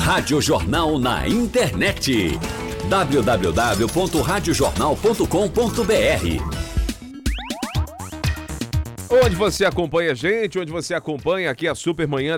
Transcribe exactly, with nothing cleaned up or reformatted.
Rádio Jornal na internet. w w w ponto rádio jornal ponto com ponto b r. Onde você acompanha a gente, onde você acompanha aqui a Supermanhã